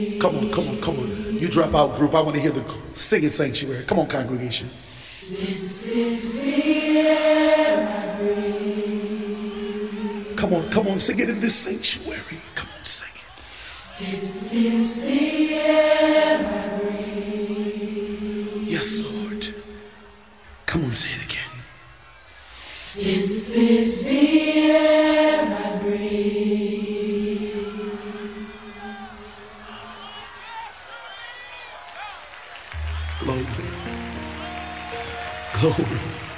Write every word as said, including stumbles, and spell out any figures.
Come on, come on, come on. You drop out, group. I want to hear the singing sanctuary. Come on, congregation. This is the air I breathe. Come on, come on, sing it in this sanctuary. Come on, sing it. This is the air I breathe. Yes, Lord. Come on, say it again. This is the air I breathe. Glory. Glory.